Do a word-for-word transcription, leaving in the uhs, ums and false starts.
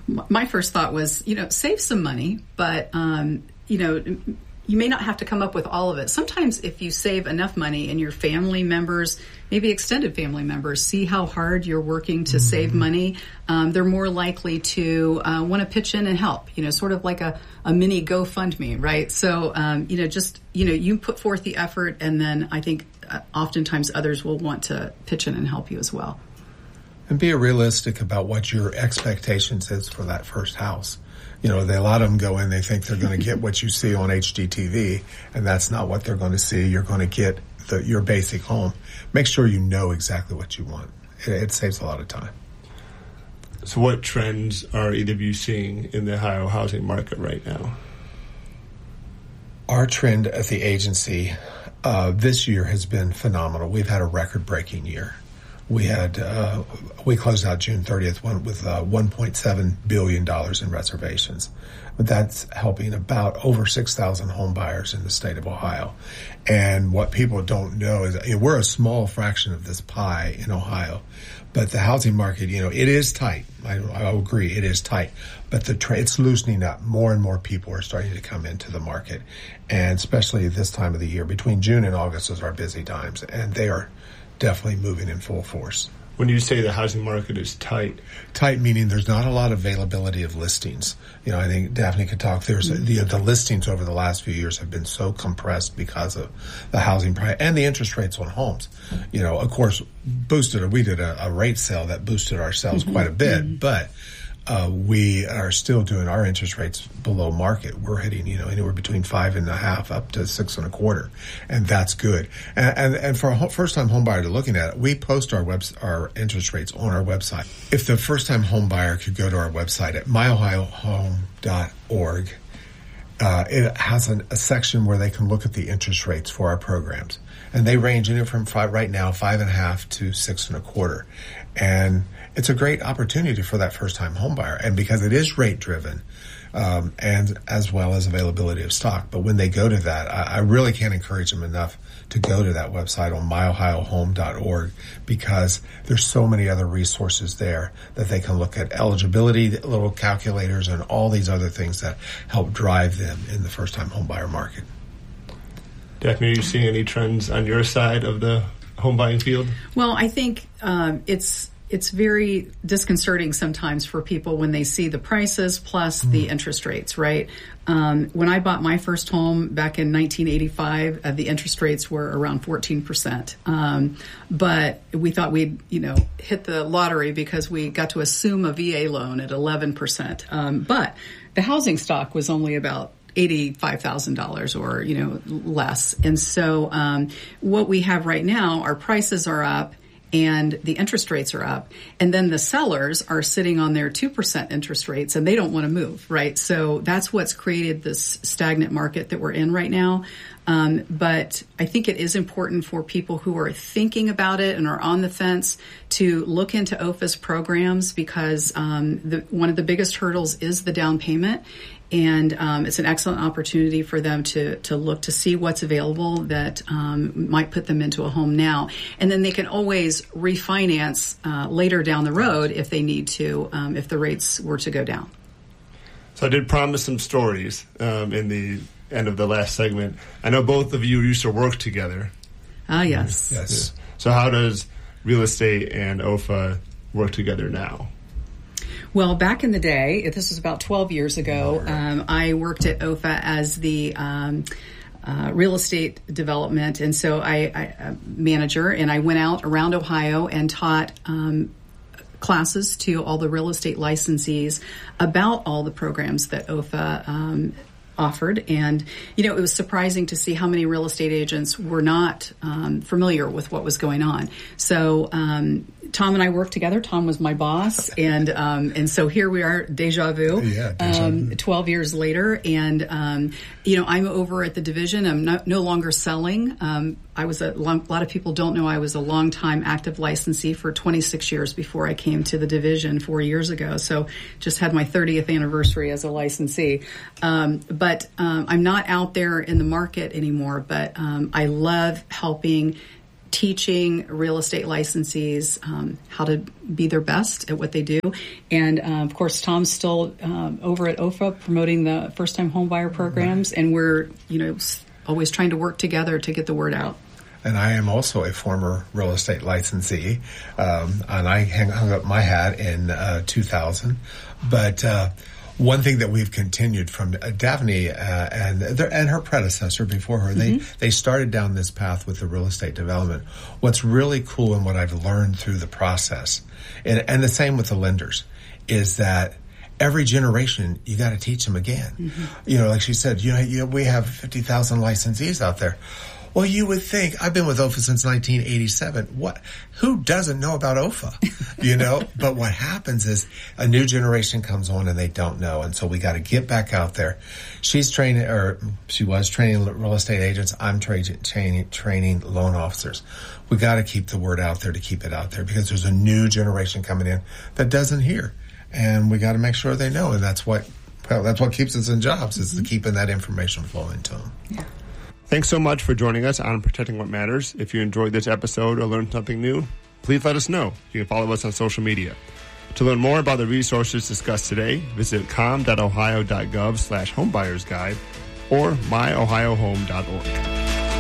My first thought was, you know, save some money, but, um, you know, you may not have to come up with all of it. Sometimes if you save enough money and your family members, maybe extended family members, see how hard you're working to mm-hmm. save money, um, they're more likely to uh, want to pitch in and help, you know, sort of like a, a mini GoFundMe, right? So, um, you know, just, you know, you put forth the effort, and then I think uh, oftentimes others will want to pitch in and help you as well. And be realistic about what your expectations is for that first house. You know, they, a lot of them go in, they think they're going to get what you see on H G T V, and that's not what they're going to see. You're going to get the, your basic home. Make sure you know exactly what you want. It, it saves a lot of time. So what trends are either of you seeing in the Ohio housing market right now? Our trend at the agency uh, this year has been phenomenal. We've had a record-breaking year. We had uh, we closed out June thirtieth with uh, one point seven billion dollars in reservations. But that's helping about over six thousand home buyers in the state of Ohio. And what people don't know is, you know, we're a small fraction of this pie in Ohio. But the housing market, you know, it is tight. I, I agree, it is tight. But the tra- it's loosening up. More and more people are starting to come into the market. And especially this time of the year, between June and August is our busy times. And they are definitely moving in full force. When you say the housing market is tight? Tight meaning there's not a lot of availability of listings. You know, I think Daphne could talk. There's a, the, the listings over the last few years have been so compressed because of the housing price and the interest rates on homes. You know, of course, boosted. We did a, a rate sale that boosted our sales mm-hmm. quite a bit, mm-hmm. but uh, we are still doing our interest rates below market. We're hitting, you know, anywhere between five and a half up to six and a quarter, and that's good. And and, and for a first-time home buyer to looking at it, we post our web our interest rates on our website. If the first-time home buyer could go to our website at my ohio home dot org, uh, it has an, a section where they can look at the interest rates for our programs, and they range anywhere from five right now five and a half to six and a quarter, and it's a great opportunity for that first-time home buyer, and because it is rate-driven, um, and as well as availability of stock. But when they go to that, I, I really can't encourage them enough to go to that website on my ohio home dot org, because there's so many other resources there that they can look at eligibility, little calculators, and all these other things that help drive them in the first-time home buyer market. Daphne, are you seeing any trends on your side of the home buying field? Well, I think um, it's It's very disconcerting sometimes for people when they see the prices plus mm. the interest rates, right? Um, when I bought my first home back in nineteen eighty-five, uh, the interest rates were around fourteen percent. Um, but we thought we'd, you know, hit the lottery because we got to assume a V A loan at eleven percent. Um, but the housing stock was only about eighty-five thousand dollars or, you know, less. And so um, what we have right now, our prices are up, and the interest rates are up. And then the sellers are sitting on their two percent interest rates, and they don't want to move, right? So that's what's created this stagnant market that we're in right now. Um, but I think it is important for people who are thinking about it and are on the fence to look into O F A's programs, because um, the, one of the biggest hurdles is the down payment. And um, it's an excellent opportunity for them to to look to see what's available that um, might put them into a home now. And then they can always refinance uh, later down the road if they need to, um, if the rates were to go down. So I did promise some stories um, in the end of the last segment. I know both of you used to work together. Ah, yes. Yes. Yeah. So how does real estate and O F A work together now? Well, back in the day, this was about twelve years ago, um, I worked at O F A as the um, uh, real estate development, and so I, I uh, manager, and I went out around Ohio and taught um, classes to all the real estate licensees about all the programs that O F A um, offered. And, you know, it was surprising to see how many real estate agents were not um, familiar with what was going on. So um, Tom and I worked together. Tom was my boss. And um, and so here we are, deja vu, yeah, deja um, vu. twelve years later. And, um, you know, I'm over at the division. I'm not, no longer selling. Um, I was a, long, a lot of people don't know I was a long-time active licensee for twenty-six years before I came to the division four years ago. So just had my thirtieth anniversary as a licensee. Um, but um, I'm not out there in the market anymore, but um, I love helping teaching real estate licensees um, how to be their best at what they do. And, uh, of course, Tom's still um, over at O F A promoting the first-time homebuyer programs, and we're, you know, always trying to work together to get the word out. And I am also a former real estate licensee, um, and I hung, hung up my hat in uh, two thousand. But uh, one thing that we've continued from uh, Daphne uh, and their, and her predecessor before her, mm-hmm. they they started down this path with the real estate development. What's really cool and what I've learned through the process, and, and the same with the lenders, is that every generation, you got to teach them again. Mm-hmm. You know, like she said, you know, you, we have fifty thousand licensees out there. Well, you would think, I've been with O F A since nineteen eighty-seven. What? Who doesn't know about O F A? You know? But what happens is a new generation comes on and they don't know. And so we got to get back out there. She's training, or she was training real estate agents. I'm tra- training, training loan officers. We got to keep the word out there to keep it out there, because there's a new generation coming in that doesn't hear. And we got to make sure they know. And that's what, well, that's what keeps us in jobs, is mm-hmm. keeping that information flowing to them. Yeah. Thanks so much for joining us on Protecting What Matters. If you enjoyed this episode or learned something new, please let us know. You can follow us on social media. To learn more about the resources discussed today, visit com dot ohio dot gov slash homebuyers guide or my ohio home dot org.